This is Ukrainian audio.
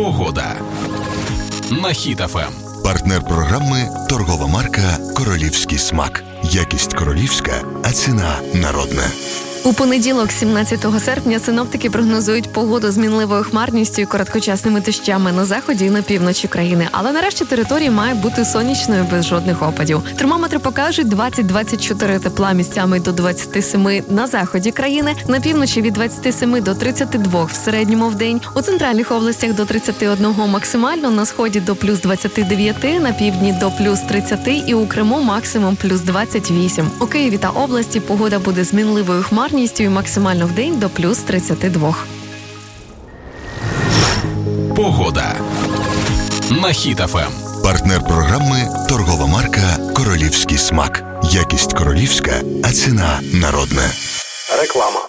Погода на Хіт ФМ. Партнер програми – торгова марка «Королівський смак». Якість королівська, а ціна народна. У понеділок, 17 серпня, синоптики прогнозують погоду з мінливою хмарністю і короткочасними дощами на заході і на півночі країни. Але нарешті територія має бути сонячною без жодних опадів. Термометри покажуть 20-24 тепла, місцями до 27 на заході країни, на півночі від 27 до 32 в середньому в день, у центральних областях до 31 максимально, на сході до плюс 29, на півдні до плюс 30 і у Криму максимум плюс 28. У Києві та області погода буде з мінливою хмарністю і максимально в день до плюс 32. Погода на Хіт ФМ. Партнер програми – торгова марка «Королівський смак». Якість королівська, а ціна народна. Реклама.